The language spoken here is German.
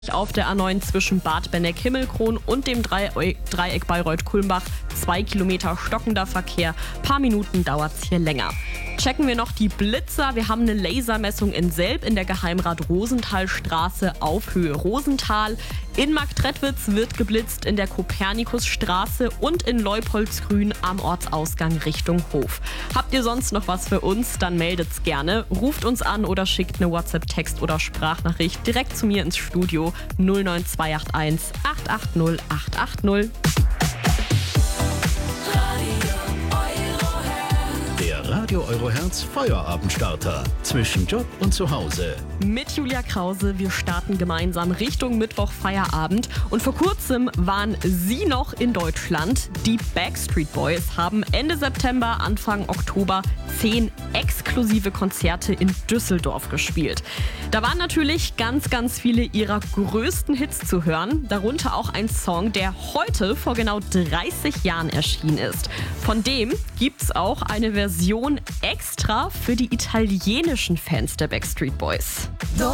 Auf der A9 zwischen Bad Benneck-Himmelkron und dem Dreieck Bayreuth-Kulmbach 2 Kilometer stockender Verkehr. Paar Minuten dauert's hier länger. Checken wir noch die Blitzer. Wir haben eine Lasermessung in Selb in der Geheimrat-Rosenthal-Straße auf Höhe Rosenthal. In Marktredwitz wird geblitzt in der Kopernikusstraße und in Leupoldsgrün am Ortsausgang Richtung Hof. Habt ihr sonst noch was für uns? Dann meldet's gerne. Ruft uns an oder schickt eine WhatsApp-Text- oder Sprachnachricht direkt zu mir ins Studio 09281 880 880. Radio Eurohertz Feuerabendstarter zwischen Job und Zuhause. Mit Julia Krause, wir starten gemeinsam Richtung Mittwoch Feierabend. Und vor kurzem waren sie noch in Deutschland. Die Backstreet Boys haben Ende September, Anfang Oktober 10 exklusive Konzerte in Düsseldorf gespielt. Da waren natürlich ganz viele ihrer größten Hits zu hören. Darunter auch ein Song, der heute vor genau 30 Jahren erschienen ist. Von dem gibt's auch eine Version extra für die italienischen Fans der Backstreet Boys.